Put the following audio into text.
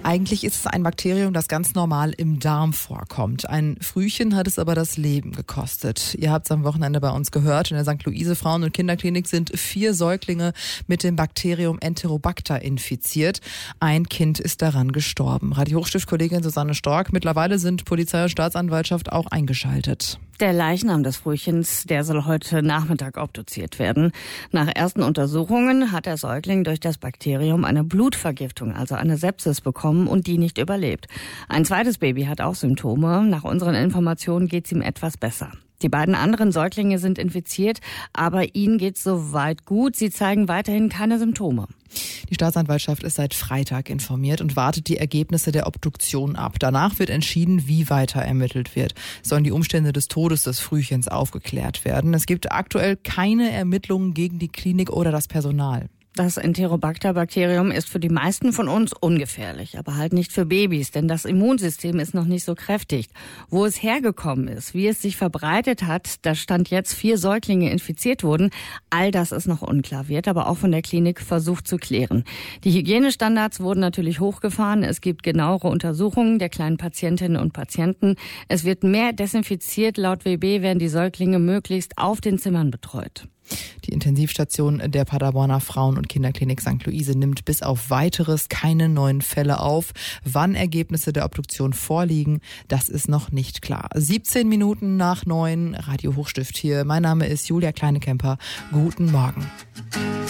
Eigentlich ist es ein Bakterium, das ganz normal im Darm vorkommt. Ein Frühchen hat es aber das Leben gekostet. Ihr habt es am Wochenende bei uns gehört. In der St. Luise Frauen- und Kinderklinik sind 4 Säuglinge mit dem Bakterium Enterobacter infiziert. Ein Kind ist daran gestorben. Radio Hochstift-Kollegin Susanne Stork. Mittlerweile sind Polizei und Staatsanwaltschaft auch eingeschaltet. Der Leichnam des Frühchens, der soll heute Nachmittag obduziert werden. Nach ersten Untersuchungen hat der Säugling durch das Bakterium eine Blutvergiftung, also eine Sepsis bekommen und die nicht überlebt. Ein zweites Baby hat auch Symptome. Nach unseren Informationen geht es ihm etwas besser. Die beiden anderen Säuglinge sind infiziert, aber ihnen geht's soweit gut. Sie zeigen weiterhin keine Symptome. Die Staatsanwaltschaft ist seit Freitag informiert und wartet die Ergebnisse der Obduktion ab. Danach wird entschieden, wie weiter ermittelt wird. Sollen die Umstände des Todes des Frühchens aufgeklärt werden. Es gibt aktuell keine Ermittlungen gegen die Klinik oder das Personal. Das Enterobacter-Bakterium ist für die meisten von uns ungefährlich, aber halt nicht für Babys, denn das Immunsystem ist noch nicht so kräftig. Wo es hergekommen ist, wie es sich verbreitet hat, da Stand jetzt 4 Säuglinge infiziert wurden, all das ist noch unklar, wird aber auch von der Klinik versucht zu klären. Die Hygienestandards wurden natürlich hochgefahren, es gibt genauere Untersuchungen der kleinen Patientinnen und Patienten. Es wird mehr desinfiziert, laut WB werden die Säuglinge möglichst auf den Zimmern betreut. Die Intensivstation der Paderborner Frauen- und Kinderklinik St. Luise nimmt bis auf Weiteres keine neuen Fälle auf. Wann Ergebnisse der Obduktion vorliegen, das ist noch nicht klar. 17 Minuten nach 9, Radio Hochstift hier. Mein Name ist Julia Kleinekemper. Guten Morgen.